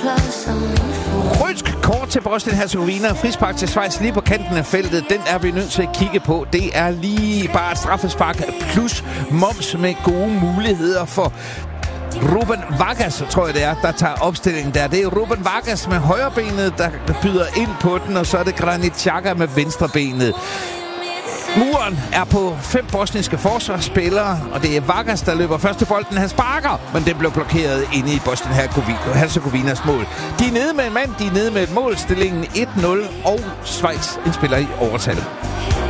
Rødt kort til Bosnien-Herzegovina. Frispark til Schweiz lige på kanten af feltet. Den er vi nødt til at kigge på. Det er lige bare et straffespark plus moms med gode muligheder for Ruben Vargas, tror jeg det er, der tager opstillingen der. Det er Ruben Vargas med højrebenet, der byder ind på den, og så er det Granit Xhaka med venstrebenet. Muren er på 5 bosniske forsvarsspillere, og det er Vargas, der løber først til bolden. Han sparker, men den blev blokeret inde i Bosnien-Herzegovinas mål. De er nede med en mand, de er nede med et mål. Stillingen 1-0, og Schweiz en spiller i overtal.